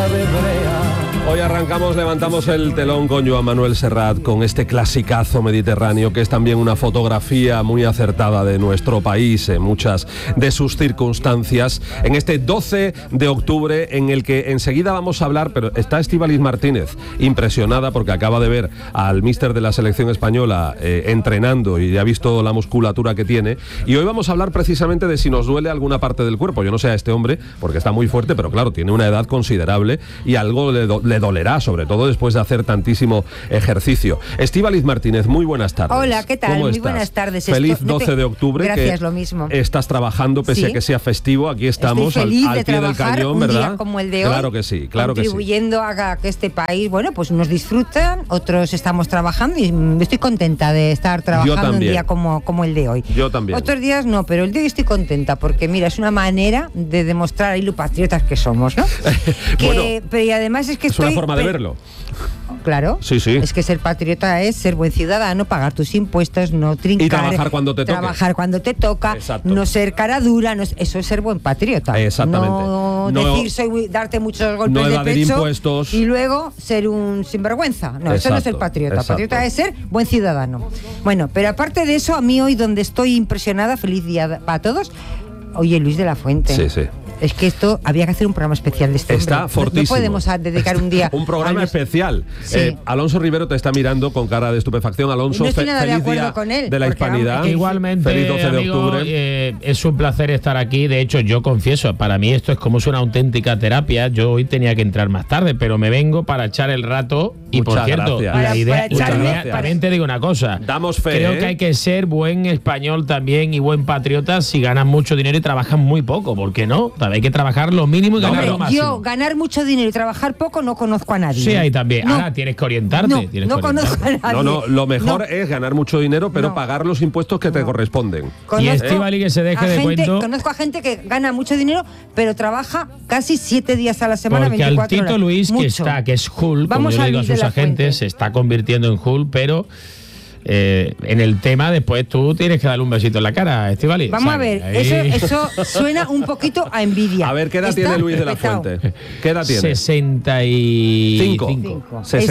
de brea. Hoy levantamos el telón con Joan Manuel Serrat, con este clasicazo mediterráneo que es también una fotografía muy acertada de nuestro país en muchas de sus circunstancias, en este 12 de octubre en el que enseguida vamos a hablar, pero está Estíbaliz Martínez impresionada porque acaba de ver al míster de la selección española entrenando y ha visto la musculatura que tiene, y hoy vamos a hablar precisamente de si nos duele alguna parte del cuerpo. Yo no sé a este hombre porque está muy fuerte, pero claro, tiene una edad considerable y algo le dolerá, sobre todo después de hacer tantísimo ejercicio. Estíbaliz Martínez, muy buenas tardes. Hola, ¿qué tal? ¿Cómo Muy estás? buenas tardes. Feliz 12 de octubre. Gracias, que lo mismo. Estás trabajando pese a que sea festivo. Aquí estamos al pie del cañón, un ¿verdad? Día como el de hoy. Claro que sí, claro que sí. Contribuyendo a que este país, bueno, pues unos disfrutan, otros estamos trabajando y estoy contenta de estar trabajando un día como el de hoy. Yo también. Otros días no, pero el de hoy estoy contenta porque, mira, es una manera de demostrar ahí lo patriotas que somos, ¿no? Bueno, pero y además es que es una forma de verlo. Claro, sí. Es que ser patriota es ser buen ciudadano, pagar tus impuestos, no trincar. Y trabajar cuando te toque. Trabajar cuando te toca, exacto. No ser cara dura, eso es ser buen patriota. Exactamente. No decir darte muchos golpes no de pecho impuestos. Y luego ser un sinvergüenza. No, eso no es ser patriota. Exacto. Patriota es ser buen ciudadano. Bueno, pero aparte de eso, a mí hoy donde estoy impresionada, feliz día para todos, oye, Luis de la Fuente. Sí. Es que esto había que hacer un programa especial de este Está hombre. fortísimo. No podemos dedicar un día un programa especial. Sí. Alonso Rivero te está mirando con cara de estupefacción. Alonso, no estoy nada de feliz acuerdo día con él, de la hispanidad. Igualmente, feliz 12 de amigo, octubre. Es un placer estar aquí. De hecho, yo confieso, para mí esto es como una auténtica terapia. Yo hoy tenía que entrar más tarde, pero me vengo para echar el rato. Y muchas por cierto, gracias. la idea, gracias. también te digo una cosa. Damos fe. Creo que hay que ser buen español también y buen patriota si ganas mucho dinero y trabajas muy poco. ¿Por qué no? Hay que trabajar lo mínimo y ganar lo máximo. Yo ganar mucho dinero y trabajar poco no conozco a nadie. Sí, ahí también. No. Ahora tienes que orientarte. No conozco a nadie. No, lo mejor es ganar mucho dinero, pero pagar los impuestos que te corresponden. Y Estíbaliz que se deje de cuento. Conozco a gente que gana mucho dinero, pero trabaja casi 7 días a la semana, porque 24 al Tito horas. Luis, Mucho. que es Hull, como yo le digo a sus agentes, se está convirtiendo en Hull, pero en el tema después tú tienes que darle un besito en la cara, Estíbaliz. Vamos a ver, eso suena un poquito a envidia. A ver, ¿qué edad tiene Luis de la Fuente? ¿Qué edad tiene? 65.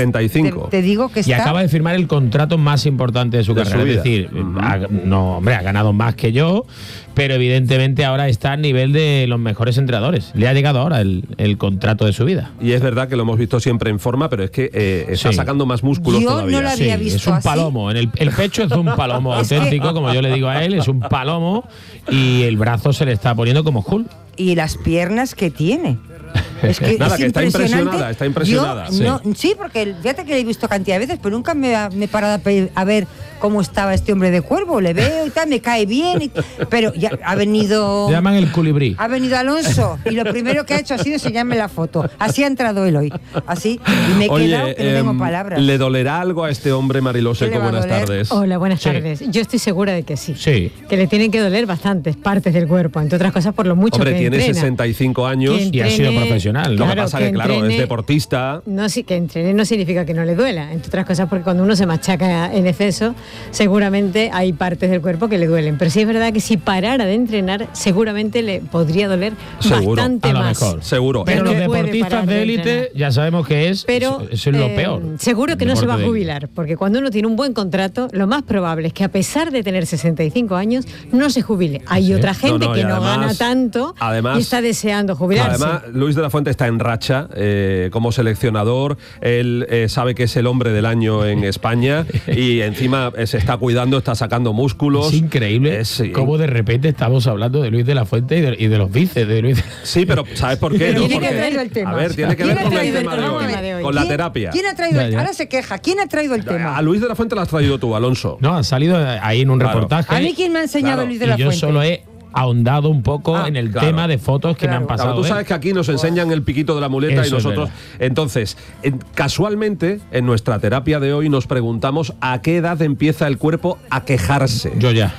65. Te digo que y acaba de firmar el contrato más importante de su carrera. Su vida. Es decir, ha ganado más que yo, pero evidentemente ahora está a nivel de los mejores entrenadores. Le ha llegado ahora el contrato de su vida. Y es verdad que lo hemos visto siempre en forma, pero es que está sacando más músculos todavía. Yo no lo había visto es un así. palomo. El pecho es un palomo auténtico, como yo le digo a él, es un palomo, y el brazo se le está poniendo como Hull. Y las piernas que tiene. Es que nada, es que está impresionada. Sí, porque fíjate que le he visto cantidad de veces, pero nunca me he parado a ver cómo estaba este hombre de Cuervo. Le veo y tal, me cae bien, pero ya ha venido. Le llaman el culibrí. Ha venido Alonso y lo primero que ha hecho ha sido enseñarme la foto. Así ha entrado él hoy. Así. Y me he quedado que no tengo palabras. ¿Le dolerá algo a este hombre, Mariló Seco? Buenas tardes. Hola, buenas tardes. Yo estoy segura de que sí. Sí. Que le tienen que doler bastantes partes del cuerpo, entre otras cosas por lo mucho hombre, que tiene entrena. 65 años y ha sido profesional. Lo que pasa que, claro, es deportista. No, sí, que entrene no significa que no le duela, entre otras cosas porque cuando uno se machaca en exceso, seguramente hay partes del cuerpo que le duelen. Pero sí es verdad que si parara de entrenar, seguramente le podría doler bastante a lo más. mejor. Seguro. Pero los deportistas de élite ya sabemos que es lo peor. Seguro que no se va a jubilar, porque cuando uno tiene un buen contrato, lo más probable es que a pesar de tener 65 años, no se jubile. Hay otra gente que no gana tanto y está deseando jubilarse. Además, Luis de la Fuente está en racha como seleccionador. Él sabe que es el hombre del año en España y encima se está cuidando, está sacando músculos. Es increíble cómo de repente estamos hablando de Luis de la Fuente y de los vices de Luis. Sí, pero ¿sabes por qué? ¿Quién ha traído el tema? A ver, tiene que ver con el tema de hoy, con la terapia. ¿Quién ha traído el tema? Ahora se queja. ¿Quién ha traído el tema? A Luis de la Fuente lo has traído tú, Alonso. No, ha salido ahí en un reportaje. ¿A mí quién me ha enseñado Luis de la Fuente? Yo solo he ahondado un poco en el tema de fotos que me han pasado. Tú sabes que aquí nos enseñan el piquito de la muleta y nosotros. Entonces, casualmente, en nuestra terapia de hoy nos preguntamos a qué edad empieza el cuerpo a quejarse. Yo ya.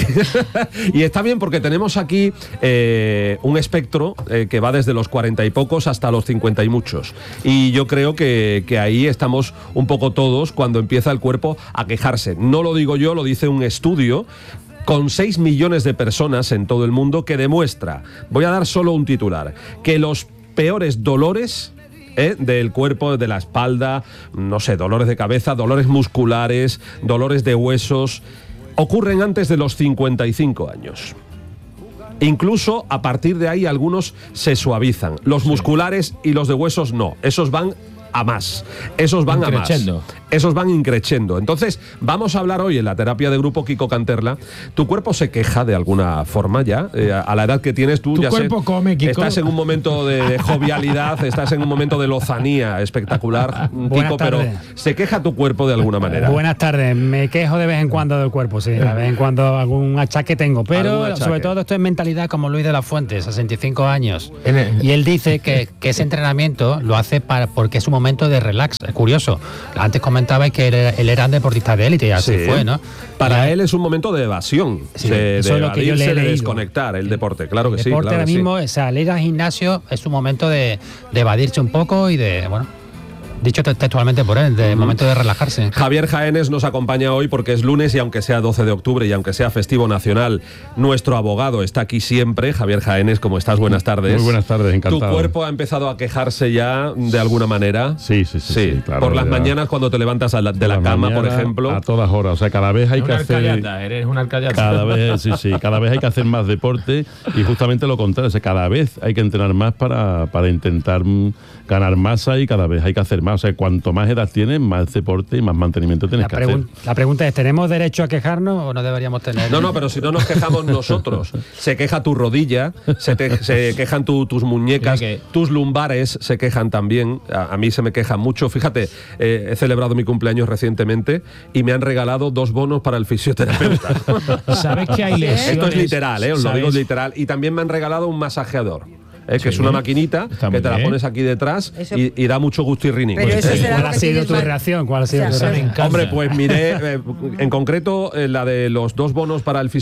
Y está bien porque tenemos aquí un espectro que va desde los 40 y pocos hasta los 50 y muchos. Y yo creo que ahí estamos un poco todos cuando empieza el cuerpo a quejarse. No lo digo yo, lo dice un estudio con 6 millones de personas en todo el mundo que demuestra, voy a dar solo un titular, que los peores dolores del cuerpo, de la espalda, no sé, dolores de cabeza, dolores musculares, dolores de huesos, ocurren antes de los 55 años. Incluso a partir de ahí algunos se suavizan. Los musculares y los de huesos no, esos van a más. Esos van a más. Esos van increciendo. Entonces, vamos a hablar hoy en la terapia de grupo, Kiko Canterla. ¿Tu cuerpo se queja de alguna forma ya? A la edad que tienes tú, ya cuerpo come, Kiko. Estás en un momento de jovialidad, estás en un momento de lozanía espectacular, Kiko, pero ¿se queja tu cuerpo de alguna manera? Buenas tardes. Me quejo de vez en cuando del cuerpo, sí. De vez en cuando algún achaque tengo. Pero sobre todo esto es mentalidad como Luis de la Fuente, 65 años. Y él dice que ese entrenamiento lo hace porque es un momento de relax. Es curioso. Antes comentabais que él era deportista de élite y así fue, ¿no? Para él es un momento de evasión, de evadirse, de desconectar el deporte, claro que sí. El deporte claro ahora mismo, salir al gimnasio es un momento de evadirse un poco y de, bueno, dicho textualmente por él, de momento de relajarse. Javier Jaénes nos acompaña hoy porque es lunes y aunque sea 12 de octubre y aunque sea festivo nacional, nuestro abogado está aquí siempre. Javier Jaénes, ¿cómo estás? Buenas tardes. Muy buenas tardes, encantado. ¿Tu cuerpo ha empezado a quejarse ya de alguna manera? Sí, claro. Por las mañanas cuando te levantas de la cama, por ejemplo. A todas horas, o sea, cada vez hay que hacer... Eres una alcayata. Cada vez hay que hacer más deporte y justamente lo contrario, o sea, cada vez hay que entrenar más para intentar ganar masa y cada vez hay que hacer más. O sea, cuanto más edad tienes, más deporte y más mantenimiento tienes que hacer. La pregunta es, ¿tenemos derecho a quejarnos o no deberíamos tener? No, pero si no nos quejamos nosotros. Se queja tu rodilla, se quejan tus muñecas, tus lumbares se quejan también. A mí se me quejan mucho. Fíjate, he celebrado mi cumpleaños recientemente y me han regalado 2 bonos para el fisioterapeuta. ¿Sabes que hay lesiones? Esto es literal, os lo digo literal. Y también me han regalado un masajeador. Que es una maquinita que te la pones aquí detrás y da mucho gusto y rinín. ¿Cuál ha sido tu reacción? Hombre, pues miré, en concreto, la de los 2 bonos para el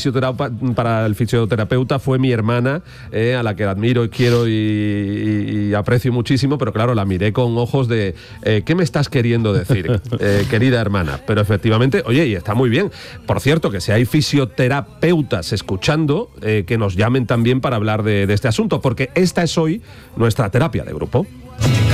fisioterapeuta fue mi hermana, a la que admiro y quiero y aprecio muchísimo, pero claro, la miré con ojos de ¿qué me estás queriendo decir, querida hermana? Pero efectivamente, oye, y está muy bien. Por cierto, que si hay fisioterapeutas escuchando, que nos llamen también para hablar de este asunto, porque esta es hoy nuestra terapia de grupo.